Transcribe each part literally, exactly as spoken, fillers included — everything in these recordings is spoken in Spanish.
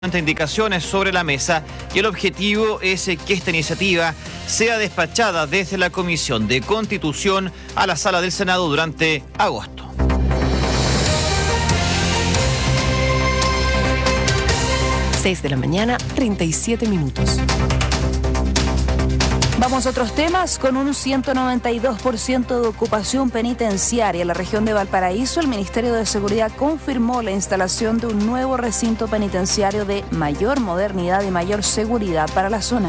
indicaciones sobre la mesa y el objetivo es que esta iniciativa sea despachada desde la Comisión de Constitución a la Sala del Senado durante agosto. seis de la mañana, treinta y siete minutos. Vamos a otros temas. Con un ciento noventa y dos por ciento de ocupación penitenciaria en la región de Valparaíso, el Ministerio de Seguridad confirmó la instalación de un nuevo recinto penitenciario de mayor modernidad y mayor seguridad para la zona.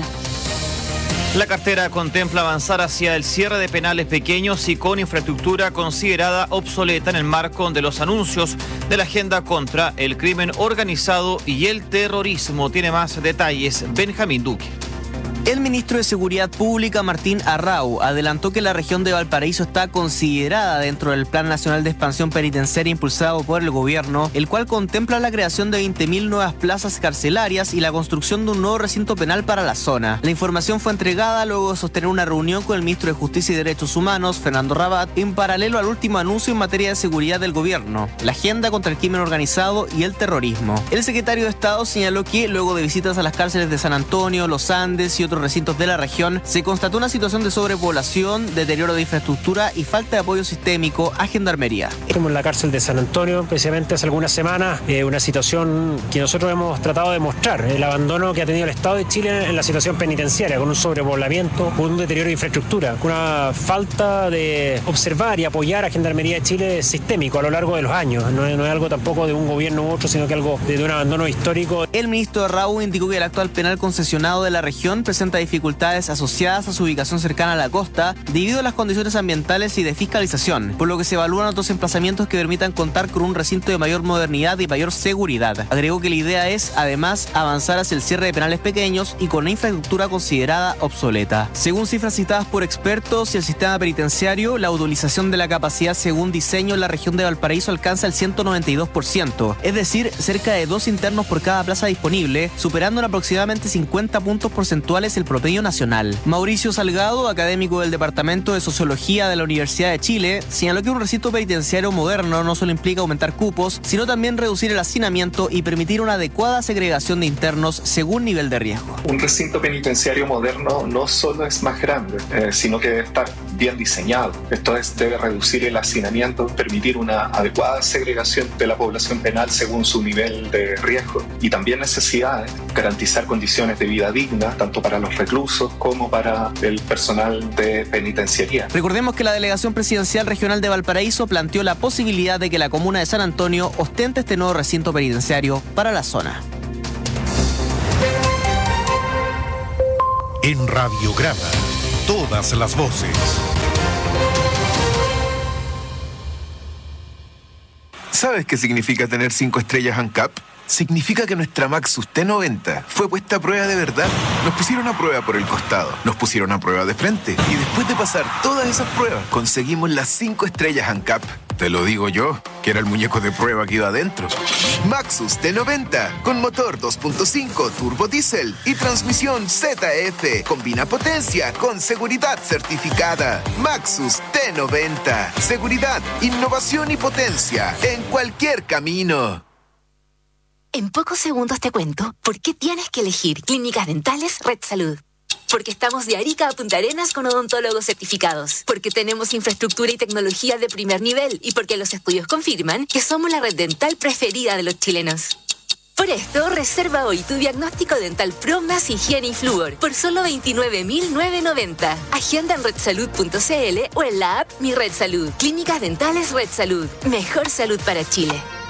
La cartera contempla avanzar hacia el cierre de penales pequeños y con infraestructura considerada obsoleta en el marco de los anuncios de la agenda contra el crimen organizado y el terrorismo. Tiene más detalles Benjamín Duque. El ministro de Seguridad Pública, Martín Arrau, adelantó que la región de Valparaíso está considerada dentro del Plan Nacional de Expansión Penitenciaria impulsado por el gobierno, el cual contempla la creación de veinte mil nuevas plazas carcelarias y la construcción de un nuevo recinto penal para la zona. La información fue entregada luego de sostener una reunión con el ministro de Justicia y Derechos Humanos, Fernando Rabat, en paralelo al último anuncio en materia de seguridad del gobierno, la agenda contra el crimen organizado y el terrorismo. El secretario de Estado señaló que, luego de visitas a las cárceles de San Antonio, Los Andes y otros recintos de la región, se constató una situación de sobrepoblación, deterioro de infraestructura y falta de apoyo sistémico a Gendarmería. Como en la cárcel de San Antonio, precisamente hace algunas semanas, eh, una situación que nosotros hemos tratado de mostrar, el abandono que ha tenido el Estado de Chile en la situación penitenciaria, con un sobrepoblamiento, con un deterioro de infraestructura, con una falta de observar y apoyar a Gendarmería de Chile sistémico a lo largo de los años. No es, no es algo tampoco de un gobierno u otro, sino que algo de, de un abandono histórico. El ministro Arrau indicó que el actual penal concesionado de la región presenta dificultades asociadas a su ubicación cercana a la costa debido a las condiciones ambientales y de fiscalización, por lo que se evalúan otros emplazamientos que permitan contar con un recinto de mayor modernidad y mayor seguridad. Agregó que la idea es, además, avanzar hacia el cierre de penales pequeños y con una infraestructura considerada obsoleta. Según cifras citadas por expertos y el sistema penitenciario, la utilización de la capacidad según diseño en la región de Valparaíso alcanza el ciento noventa y dos por ciento, es decir, cerca de dos internos por cada plaza disponible, superando en aproximadamente cincuenta puntos porcentuales el promedio nacional. Mauricio Salgado, académico del Departamento de Sociología de la Universidad de Chile, señaló que un recinto penitenciario moderno no solo implica aumentar cupos, sino también reducir el hacinamiento y permitir una adecuada segregación de internos según nivel de riesgo. Un recinto penitenciario moderno no solo es más grande, eh, sino que debe estar bien diseñado. Esto es, debe reducir el hacinamiento, permitir una adecuada segregación de la población penal según su nivel de riesgo y también necesidades, garantizar condiciones de vida dignas, tanto para los reclusos como para el personal de penitenciaría. Recordemos que la Delegación Presidencial Regional de Valparaíso planteó la posibilidad de que la comuna de San Antonio ostente este nuevo recinto penitenciario para la zona. En Radiograma, todas las voces. ¿Sabes qué significa tener cinco estrellas ANCAP? Significa que nuestra Maxus T noventa fue puesta a prueba de verdad. Nos pusieron a prueba por el costado, nos pusieron a prueba de frente y después de pasar todas esas pruebas, conseguimos las cinco estrellas ANCAP. Te lo digo yo, que era el muñeco de prueba que iba adentro. Maxus T noventa, con motor dos punto cinco turbo diésel y transmisión Z F. Combina potencia con seguridad certificada. Maxus T noventa. Seguridad, innovación y potencia en cualquier camino. En pocos segundos te cuento por qué tienes que elegir Clínicas Dentales Red Salud. Porque estamos de Arica a Punta Arenas con odontólogos certificados. Porque tenemos infraestructura y tecnología de primer nivel. Y porque los estudios confirman que somos la red dental preferida de los chilenos. Por esto, reserva hoy tu diagnóstico dental Pro más higiene y flúor por solo veintinueve mil novecientos noventa. Agenda en red salud punto c l o en la app Mi Red Salud. Clínicas Dentales Red Salud. Mejor salud para Chile.